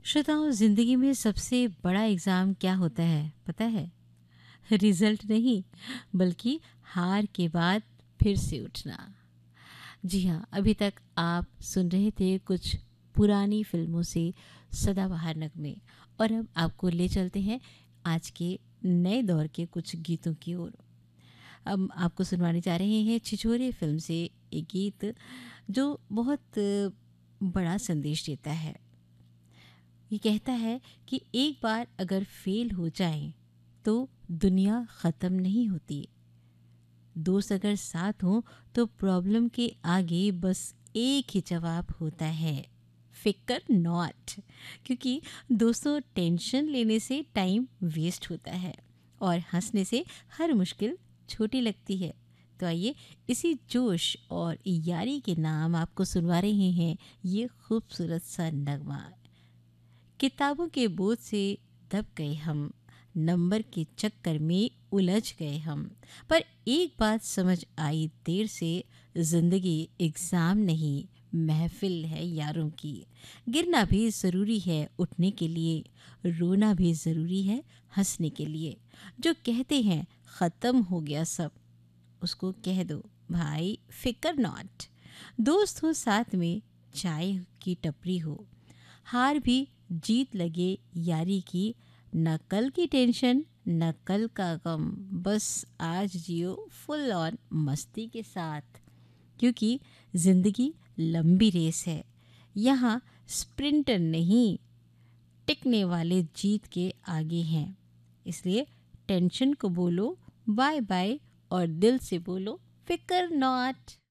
श्रोताओं, ज़िंदगी में सबसे बड़ा एग्ज़ाम क्या होता है पता है? रिज़ल्ट नहीं, बल्कि हार के बाद फिर से उठना। जी हाँ, अभी तक आप सुन रहे थे कुछ पुरानी फ़िल्मों से सदाबहार नगमे, और अब आपको ले चलते हैं आज के नए दौर के कुछ गीतों की ओर। हम आपको सुनवाने जा रहे हैं छिछोरे फ़िल्म से एक गीत जो बहुत बड़ा संदेश देता है। ये कहता है कि एक बार अगर फेल हो जाए तो दुनिया ख़त्म नहीं होती। दोस्त अगर साथ हो तो प्रॉब्लम के आगे बस एक ही जवाब होता है, फिकर नॉट। क्योंकि दोस्तों, टेंशन लेने से टाइम वेस्ट होता है और हंसने से हर मुश्किल छोटी लगती है। तो आइए, इसी जोश और यारी के नाम आपको सुनवा रहे हैं ये खूबसूरत सा नगमा। किताबों के बोझ से दब गए हम, नंबर के चक्कर में उलझ गए हम। पर एक बात समझ आई देर से, जिंदगी एग्जाम नहीं, महफिल है यारों की। गिरना भी ज़रूरी है उठने के लिए, रोना भी ज़रूरी है हंसने के लिए। जो कहते हैं ख़त्म हो गया सब, उसको कह दो भाई फिकर नॉट। दोस्त हो साथ में, चाय की टपरी हो, हार भी जीत लगे यारी की। न कल की टेंशन न कल का गम, बस आज जियो फुल ऑन मस्ती के साथ। क्योंकि ज़िंदगी लंबी रेस है, यहाँ स्प्रिंटर नहीं, टिकने वाले जीत के आगे हैं। इसलिए टेंशन को बोलो बाय बाय और दिल से बोलो फिकर नॉट।